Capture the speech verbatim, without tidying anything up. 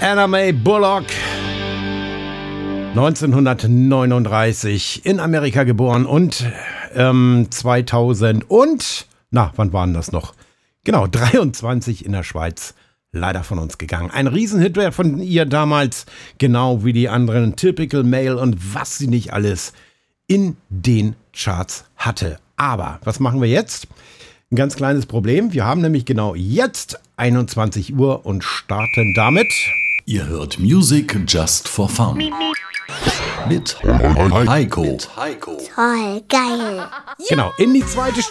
Anna Mae Bullock, neunzehnhundertneununddreißig in Amerika geboren und ähm, zweitausend und, na, wann waren das noch? Genau, dreiundzwanzig in der Schweiz leider von uns gegangen. Ein Riesenhit wäre von ihr damals, genau wie die anderen Typical Male und was sie nicht alles in den Charts hatte. Aber was machen wir jetzt? Ein ganz kleines Problem. Wir haben nämlich genau jetzt einundzwanzig Uhr und starten damit. Ihr hört Music Just for Fun. Mit Heiko. Toll, geil. Genau, in die zweite Stunde.